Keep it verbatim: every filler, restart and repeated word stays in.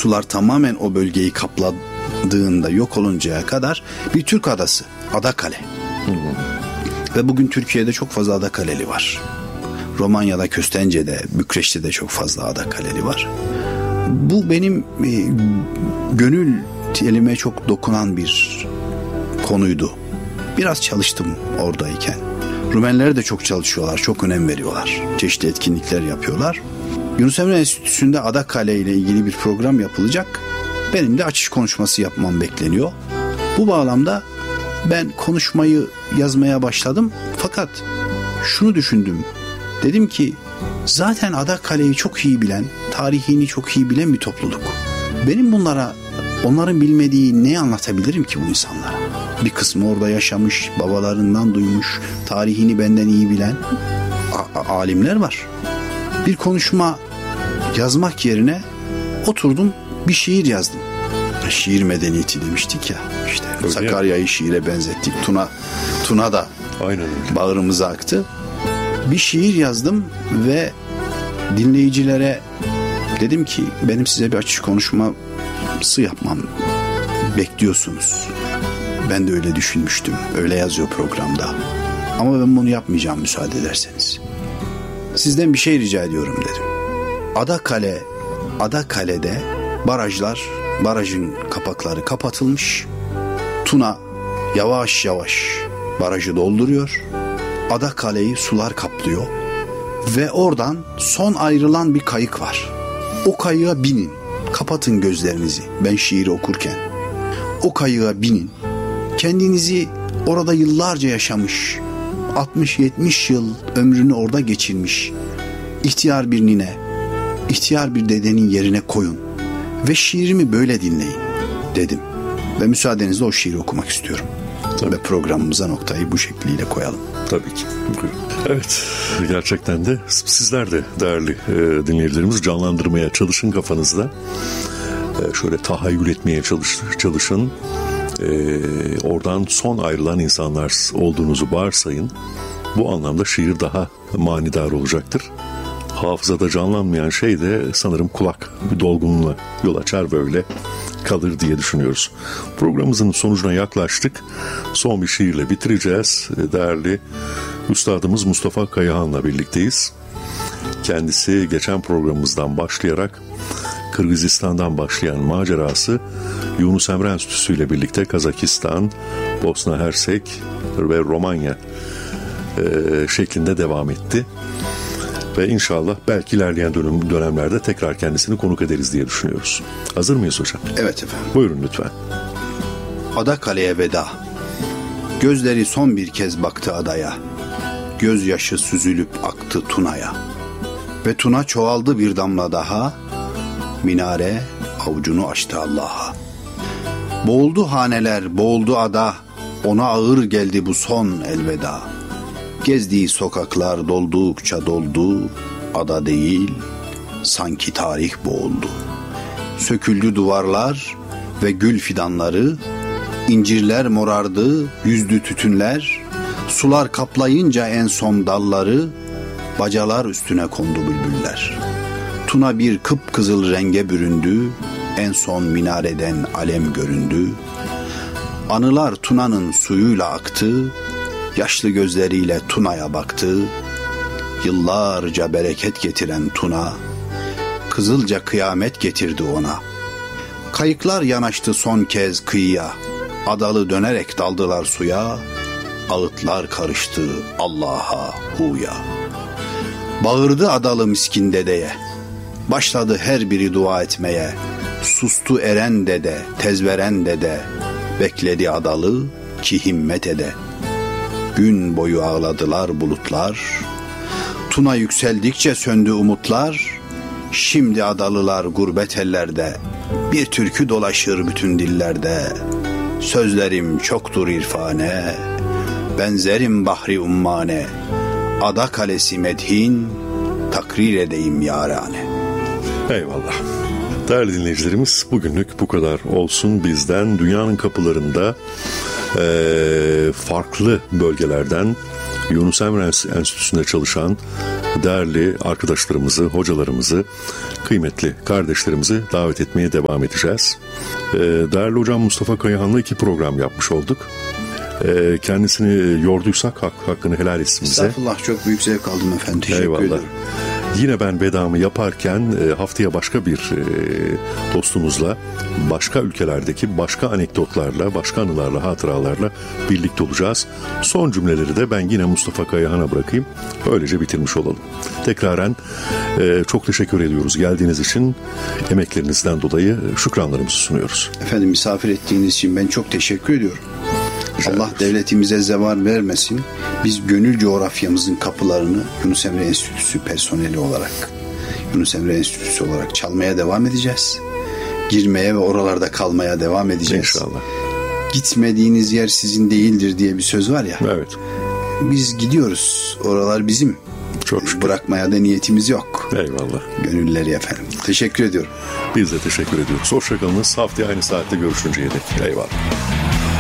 sular tamamen o bölgeyi kapladığında, yok oluncaya kadar bir Türk adası, Adakale. Hı hı. Ve bugün Türkiye'de çok fazla Adakaleli var. Romanya'da, Köstence'de, Bükreş'te de çok fazla Adakaleli var. Bu benim e, gönül elime çok dokunan bir konuydu. Biraz çalıştım oradayken. Rumenler de çok çalışıyorlar, çok önem veriyorlar. Çeşitli etkinlikler yapıyorlar. Yunus Emre Enstitüsü'nde Adakale ile ilgili bir program yapılacak. Benim de açış konuşması yapmam bekleniyor. Bu bağlamda ben konuşmayı yazmaya başladım. Fakat şunu düşündüm. Dedim ki zaten Adakale'yi çok iyi bilen, tarihini çok iyi bilen bir topluluk. Benim bunlara, onların bilmediği neyi anlatabilirim ki bu insanlara? Bir kısmı orada yaşamış, babalarından duymuş, tarihini benden iyi bilen a- alimler var. Bir konuşma yazmak yerine oturdum, bir şiir yazdım. Şiir medeniyeti demiştik ya. İşte öyle Sakarya'yı şiire benzettik. Tuna Tuna da aynen öyle. Bağrımıza aktı. Bir şiir yazdım ve dinleyicilere dedim ki benim size bir açış konuşması yapmam bekliyorsunuz. Ben de öyle düşünmüştüm. Öyle yazıyor programda. Ama ben bunu yapmayacağım müsaade ederseniz. Sizden bir şey rica ediyorum dedim. Adakale, Adakale'de barajlar, barajın kapakları kapatılmış. Tuna yavaş yavaş barajı dolduruyor. Adakale'yi sular kaplıyor. Ve oradan son ayrılan bir kayık var. O kayığa binin. Kapatın gözlerinizi ben şiiri okurken. O kayığa binin. Kendinizi orada yıllarca yaşamış, altmış yetmiş yıl ömrünü orada geçirmiş ihtiyar bir nine, ihtiyar bir dedenin yerine koyun ve şiirimi böyle dinleyin dedim. Ve müsaadenizle o şiiri okumak istiyorum. Tabii. Ve programımıza noktayı bu şekliyle koyalım. Tabii ki. Evet, gerçekten de sizler de değerli e, dinleyicilerimiz canlandırmaya çalışın kafanızda. E, şöyle tahayyül etmeye çalış, çalışın. E, oradan son ayrılan insanlar olduğunuzu varsayın. Bu anlamda şiir daha manidar olacaktır. Hafızada canlanmayan şey de sanırım kulak bir dolgunluğuna yol açar, böyle kalır diye düşünüyoruz. Programımızın sonucuna yaklaştık. Son bir şiirle bitireceğiz. Değerli üstadımız Mustafa Kayahan'la birlikteyiz. Kendisi geçen programımızdan başlayarak Kırgızistan'dan başlayan macerası Yunus Emre Enstitüsü ile birlikte Kazakistan, Bosna Hersek ve Romanya e, şeklinde devam etti. Ve inşallah belki ilerleyen dönem, dönemlerde tekrar kendisini konuk ederiz diye düşünüyoruz. Hazır mıyız hocam? Evet efendim. Buyurun lütfen. Adakale'ye veda. Gözleri son bir kez baktı adaya. Gözyaşı süzülüp aktı Tuna'ya. Ve Tuna çoğaldı bir damla daha. Minare avucunu açtı Allah'a. Boğuldu haneler, boğuldu ada. Ona ağır geldi bu son elveda. Gezdiği sokaklar doldukça doldu. Ada değil, sanki tarih boğuldu. Söküldü duvarlar ve gül fidanları. İncirler morardı, yüzdü tütünler. Sular kaplayınca en son dalları. Bacalar üstüne kondu bülbüller. Tuna bir kıpkızıl renge büründü. En son minareden alem göründü. Anılar Tuna'nın suyuyla aktı. Yaşlı gözleriyle Tuna'ya baktı. Yıllarca bereket getiren Tuna, kızılca kıyamet getirdi ona. Kayıklar yanaştı son kez kıyıya. Adalı dönerek daldılar suya. Ağıtlar karıştı Allah'a huya. Bağırdı adalı miskin dedeye. Başladı her biri dua etmeye. Sustu eren dede, tezveren dede. Bekledi adalı ki himmet ede. Gün boyu ağladılar bulutlar. Tuna yükseldikçe söndü umutlar. Şimdi adalılar gurbet ellerde. Bir türkü dolaşır bütün dillerde. Sözlerim çoktur irfane. Benzerim bahri ummane. Ada kalesi medhin. Takrir edeyim yarane. Eyvallah. Değerli dinleyicilerimiz, bugünlük bu kadar olsun bizden. Dünyanın kapılarında e, farklı bölgelerden Yunus Emre Enstitüsü'nde çalışan değerli arkadaşlarımızı, hocalarımızı, kıymetli kardeşlerimizi davet etmeye devam edeceğiz. Değerli hocam Mustafa Kayahan'la iki program yapmış olduk. Kendisini yorduysak hak, hakkını helal etsin bize. Estağfurullah, çok büyük zevk aldım efendim. Teşekkür Eyvallah. ederim. Yine ben vedamı yaparken haftaya başka bir dostumuzla, başka ülkelerdeki başka anekdotlarla, başka anılarla, hatıralarla birlikte olacağız. Son cümleleri de ben yine Mustafa Kayahan'a bırakayım. Böylece bitirmiş olalım. Tekraren çok teşekkür ediyoruz geldiğiniz için. Emeklerinizden dolayı şükranlarımızı sunuyoruz. Efendim, misafir ettiğiniz için ben çok teşekkür ediyorum. Allah devletimize zeval vermesin. Biz gönül coğrafyamızın kapılarını Yunus Emre Enstitüsü personeli olarak, Yunus Emre Enstitüsü olarak çalmaya devam edeceğiz. Girmeye ve oralarda kalmaya devam edeceğiz. İnşallah. Gitmediğiniz yer sizin değildir diye bir söz var ya. Evet. Biz gidiyoruz. Oralar bizim. Çok şükür. Bırakmaya da niyetimiz yok. Eyvallah. Gönülleri efendim. Teşekkür ediyorum. Biz de teşekkür ediyoruz. Hoşçakalınız. Haftaya aynı saatte görüşünceye dek. Eyvallah.